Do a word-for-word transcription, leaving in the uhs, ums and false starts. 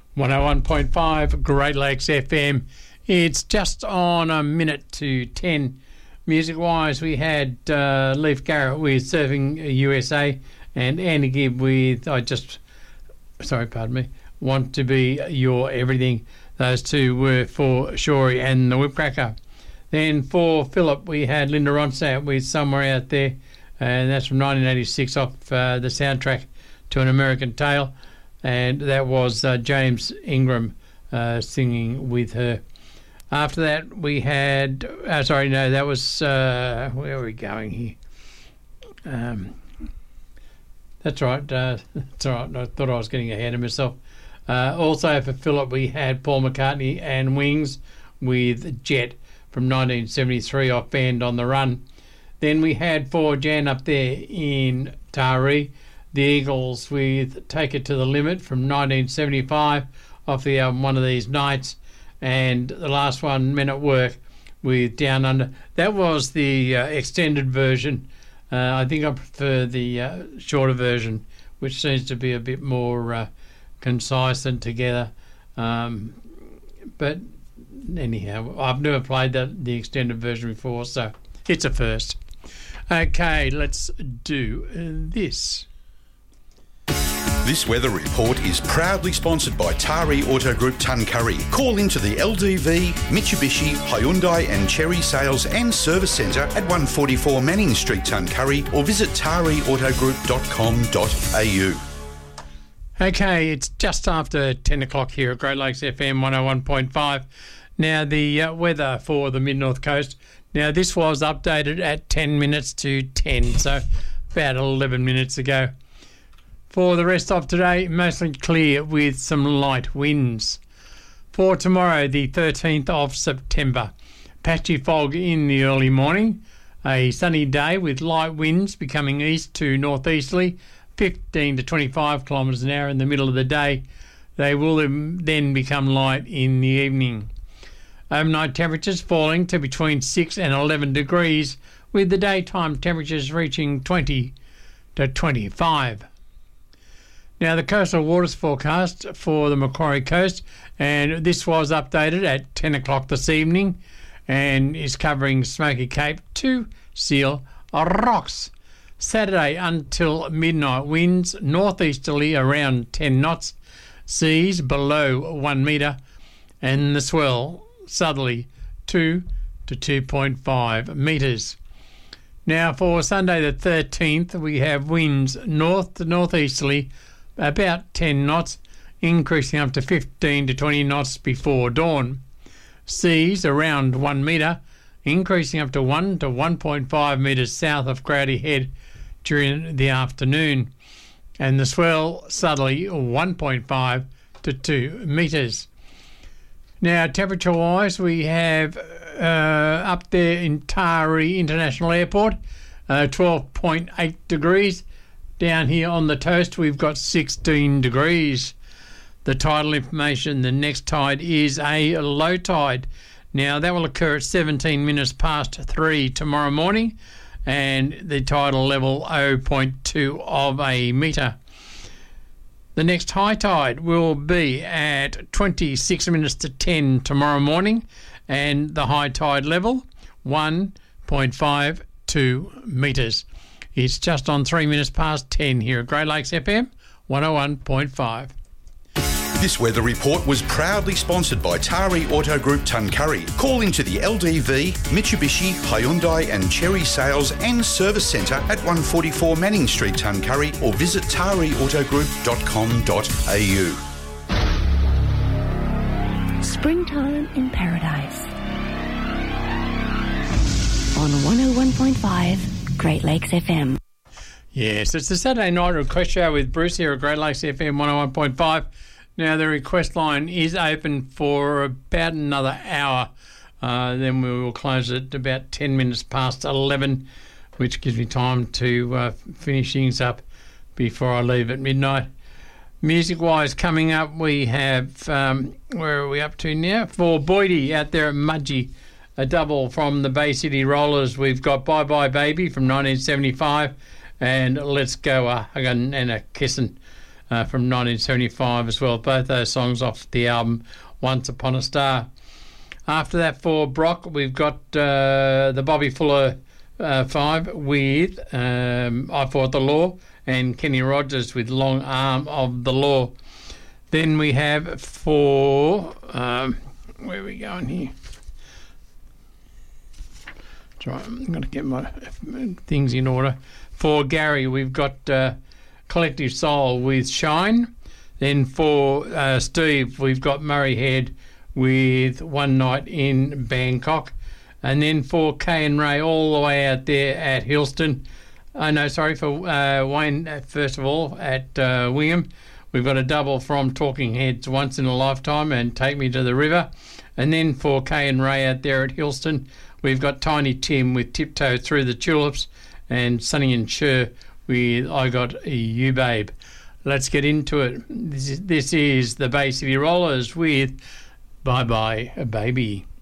one oh one point five Great Lakes F M. It's just on a minute to ten. Music-wise, we had uh, Leif Garrett with Surfing U S A and Andy Gibb with, I just, sorry, pardon me, Want to Be Your Everything. Those two were for Shorey and the Whipcracker. Then for Philip, we had Linda Ronstadt with Somewhere Out There, and that's from nineteen eighty-six off uh, the soundtrack to An American Tale, and that was uh, James Ingram uh, singing with her. After that, we had, uh, sorry, no, that was, uh, where are we going here? Um, that's right, uh, that's all right, I thought I was getting ahead of myself. Uh, also for Philip, we had Paul McCartney and Wings with Jet from nineteen seventy-three off Band on the Run. Then we had for Jan up there in Taree, the Eagles with Take It to the Limit from nineteen seventy-five off the album One of These Nights. And the last one, Men at Work with Down Under. That was the uh, extended version. Uh, I think I prefer the uh, shorter version, which seems to be a bit more uh, concise and together. Um, but anyhow, I've never played that, the extended version before, so it's a first. Okay, let's do this. This weather report is proudly sponsored by Taree Auto Group Tuncurry. Call into the L D V, Mitsubishi, Hyundai and Chery Sales and Service Centre at one forty-four Manning Street, Tuncurry, or visit taree auto group dot com dot a u. Okay, it's just after ten o'clock here at Great Lakes F M one oh one point five. Now, the uh, weather for the Mid-North Coast. Now, this was updated at ten minutes to ten, so about eleven minutes ago. For the rest of today, mostly clear with some light winds. For tomorrow, the thirteenth of September, patchy fog in the early morning, a sunny day with light winds becoming east to northeasterly, fifteen to twenty-five kilometres an hour in the middle of the day. They will then become light in the evening. Overnight temperatures falling to between six and eleven degrees, with the daytime temperatures reaching twenty to twenty-five. Now, the coastal waters forecast for the Macquarie Coast, and this was updated at ten o'clock this evening, and is covering Smoky Cape to Seal Rocks. Saturday until midnight, winds northeasterly around ten knots, seas below one metre, and the swell southerly two to two point five metres. Now, for Sunday the thirteenth, we have winds north to northeasterly about ten knots, increasing up to fifteen to twenty knots before dawn. Seas around one metre, increasing up to one to one point five metres south of Crowdy Head during the afternoon, and the swell southerly one point five to two metres. Now, temperature-wise, we have uh, up there in Taree International Airport, uh, twelve point eight degrees. Down here on the toast, we've got sixteen degrees. The tidal information, the next tide is a low tide. Now, that will occur at seventeen minutes past three tomorrow morning, and the tidal level zero point two of a metre. The next high tide will be at twenty-six minutes to ten tomorrow morning, and the high tide level one point five two metres. It's just on three minutes past ten here at Great Lakes F M one oh one point five. This weather report was proudly sponsored by Taree Auto Group Tuncurry. Call into the L D V, Mitsubishi, Hyundai and Chery Sales and Service Centre at one forty-four Manning Street, Tuncurry, or visit taree auto group dot com dot a u. Springtime in Paradise on one oh one point five Great Lakes F M. Yes, it's the Saturday night request show with Bruce here at Great Lakes F M one oh one point five. Now, the request line is open for about another hour. Uh, then we will close it about ten minutes past eleven, which gives me time to uh, finish things up before I leave at midnight. Music-wise, coming up, we have, um, where are we up to now? For Boydie out there at Mudgee, a double from the Bay City Rollers. We've got Bye Bye Baby from nineteen seventy-five and Let's Go a Huggin' and a Kissin'. uh, from nineteen seventy-five as well. Both those songs off the album Once Upon a Star. After that, for Brock, we've got uh, the Bobby Fuller uh, Five with um, I Fought the Law, and Kenny Rogers with Long Arm of the Law. Then we have for um, where are we going here? That's right, I'm going to get my things in order. For Gary, we've got uh, Collective Soul with Shine. Then for uh, Steve, we've got Murray Head with One Night in Bangkok. And then for Kay and Ray, all the way out there at Hillston. Oh, no, sorry, for uh, Wayne, uh, first of all, at uh, Wingham. We've got a double from Talking Heads, Once in a Lifetime and Take Me to the River. And then for Kay and Ray out there at Hillston, we've got Tiny Tim with Tiptoe Through the Tulips, and Sonny and Cher with I Got You Babe. Let's get into it. This is, this is the Bay City Rollers with Bye Bye Baby.